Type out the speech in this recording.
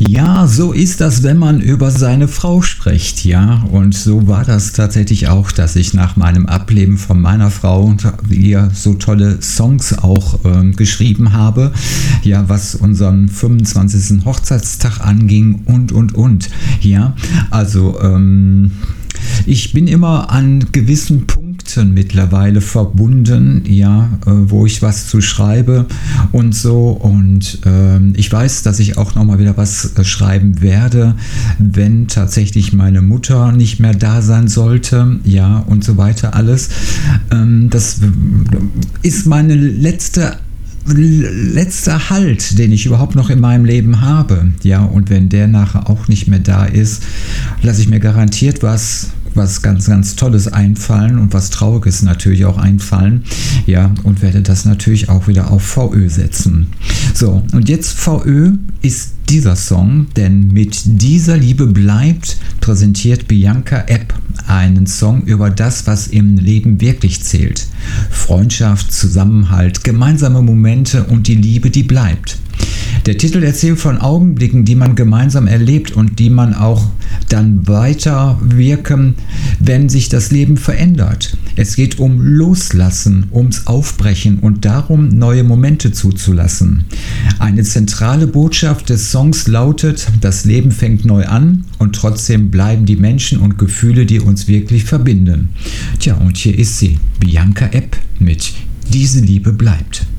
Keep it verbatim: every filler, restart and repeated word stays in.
Ja, so ist das, wenn man über seine Frau spricht, ja. Und so war das tatsächlich auch, dass ich nach meinem Ableben von meiner Frau und ihr so tolle Songs auch ähm, geschrieben habe, ja, was unseren fünfundzwanzigsten Hochzeitstag anging und, und, und, ja. Also, ähm, ich bin immer an gewissen Punkten mittlerweile verbunden, ja, äh, wo ich was zu schreibe und so. Und ähm, ich weiß, dass ich auch nochmal wieder was äh, schreiben werde, wenn tatsächlich meine Mutter nicht mehr da sein sollte, ja, und so weiter alles. Ähm, das ist meine letzte letzter Halt, den ich überhaupt noch in meinem Leben habe. Ja, und wenn der nachher auch nicht mehr da ist, lasse ich mir garantiert was was ganz, ganz Tolles einfallen und was Trauriges natürlich auch einfallen. Ja, und werde das natürlich auch wieder auf V Ö setzen. So, und jetzt V Ö ist dieser Song, denn mit dieser Liebe bleibt, präsentiert Bianca Epp einen Song über das, was im Leben wirklich zählt. Freundschaft, Zusammenhalt, gemeinsame Momente und die Liebe, die bleibt. Der Titel erzählt von Augenblicken, die man gemeinsam erlebt und die man auch dann weiter wirken, wenn sich das Leben verändert. Es geht um Loslassen, ums Aufbrechen und darum, neue Momente zuzulassen. Eine zentrale Botschaft des Songs lautet, das Leben fängt neu an und trotzdem bleiben die Menschen und Gefühle, die uns wirklich verbinden. Tja, und hier ist sie, Bianca Epp mit Diese Liebe bleibt.